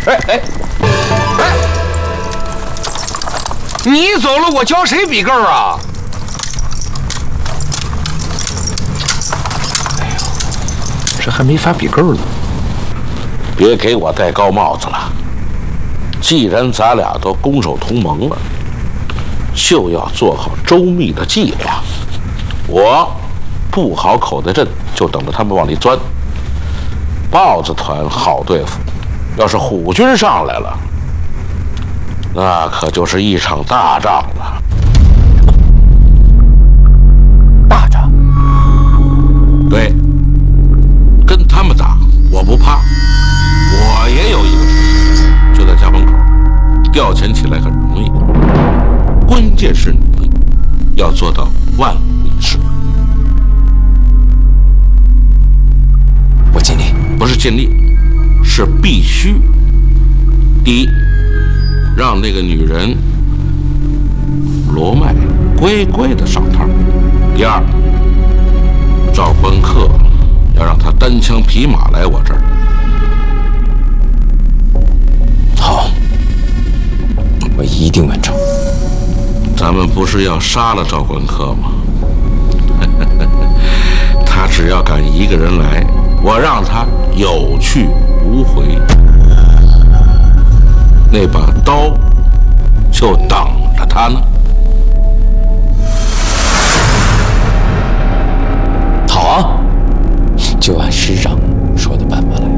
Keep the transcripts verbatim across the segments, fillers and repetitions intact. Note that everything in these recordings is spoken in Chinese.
哎哎哎！你走了，我教谁笔够啊？哎呦，这还没发笔够呢。别给我戴高帽子了。既然咱俩都攻守同盟了，就要做好周密的伎俩。我布好口袋阵，就等着他们往里钻。豹子团好对付，要是虎军上来了，那可就是一场大仗了。 大仗？ 对，跟他们打我不怕，我也有一个事，就在家门口，调遣起来很容易，关键是你要做到万无一失。 我尽力。 不是尽力，是必须。第一，让那个女人罗麦乖乖的上套；第二，赵关客要让他单枪匹马来我这儿。 好，我一定完成。 咱们不是要杀了赵关客吗？他只要敢一个人来，我让他有去无回，那把刀就等着他呢。 好啊，就按师长说的办法来。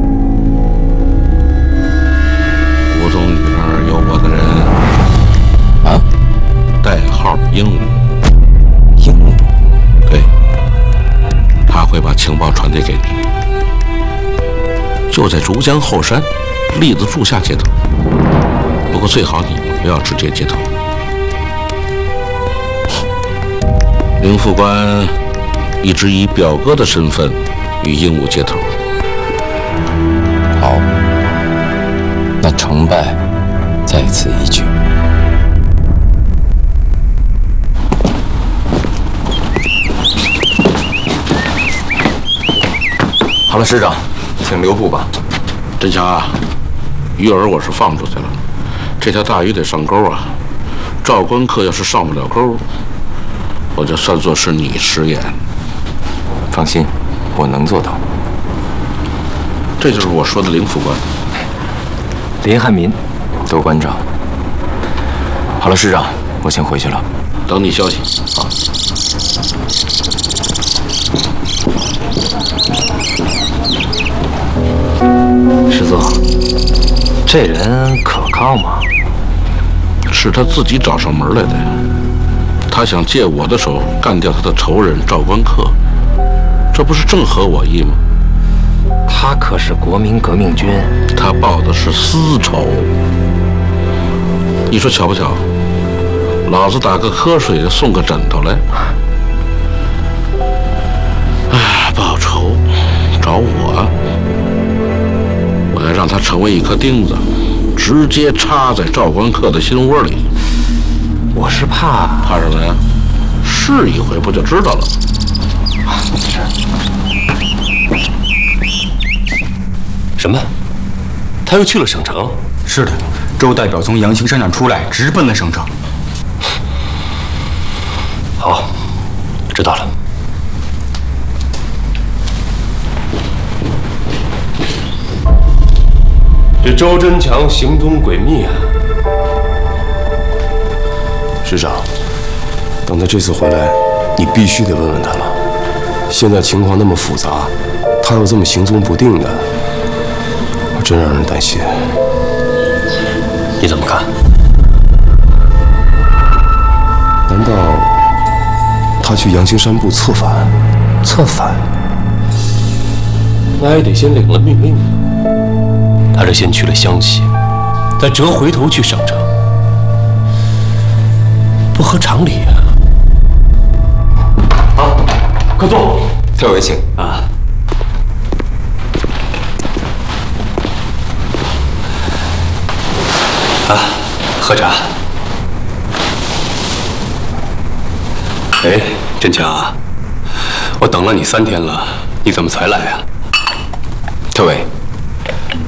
吴总里边有我的人啊， 代号鹦鹉。 鹦鹉？ 对，他会把情报传递给你。就在竹江后山栗子树下接头，不过最好你们不要直接接头。林副官一直以表哥的身份与鹦鹉接头。 好，那成败在此一举。好了，师长，请留步吧。 真强啊！鱼饵我是放出去了，这条大鱼得上钩啊！赵关客要是上不了钩，我就算作是你失言。 放心，我能做到。 这就是我说的林副官。 林汉民，多关照。好了，师长，我先回去了。 等你消息。好。 师座，这人可靠吗？ 是他自己找上门来的呀。他想借我的手干掉他的仇人赵关客，这不是正合我意吗？ 他可是国民革命军， 他报的是私仇。你说巧不巧？老子打个瞌睡，送个枕头来。哎，报仇，找我。我要让他成为一颗钉子，直接插在赵关客的心窝里。 我是怕怕什么呀？试一回不就知道了？ 是。什么？他又去了省城？ 是的，周代表从阳兴山上出来，直奔了省城。 好，知道了。 这周真强行踪诡秘啊！ 师长，等他这次回来，你必须得问问他了。现在情况那么复杂，他又这么行踪不定的，我真让人担心。 你怎么看？ 难道他去阳兴山部策反？ 策反？ 那也得先领了命令。 他是先去了湘西，再折回头去省城，不合常理啊！ 啊，快坐。 特委请啊。啊，喝茶。哎，振强啊，我等了你三天了，你怎么才来啊？特委。